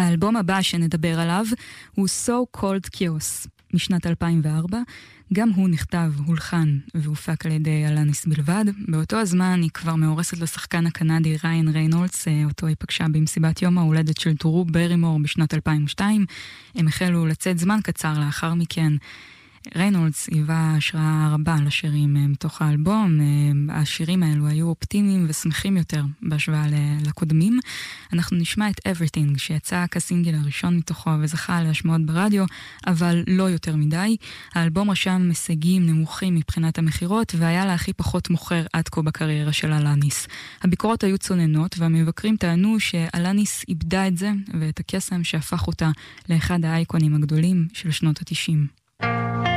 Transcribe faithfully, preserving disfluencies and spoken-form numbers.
האלבום הבא שנדבר עליו הוא So Called Chaos משנת אלפיים וארבע. גם הוא נכתב, הולחן והופק על ידי אלניס בלבד. באותו הזמן היא כבר מאורסת לשחקן הקנדי ריין ריינולדס, אותו היא פגשה במסיבת יום ההולדת של דרו ברימור בשנת אלפיים ושתיים. הם החלו לצאת זמן קצר לאחר מכן. ריינולדס היווה השראה רבה לשירים מתוך האלבום. השירים האלו היו אופטימיים ושמחים יותר בהשוואה לקודמים. אנחנו נשמע את Everything שיצא כסינגל הראשון מתוכו וזכה להשמעות ברדיו, אבל לא יותר מדי. האלבום רשם הישגים נמוכים מבחינת המחירות והיה לה הכי פחות מוכר עד כה בקריירה של אלניס. הביקורות היו צוננות והמבקרים טענו שאלניס איבדה את זה ואת הקסם שהפך אותה לאחד האייקונים הגדולים של שנות ה-תשעים.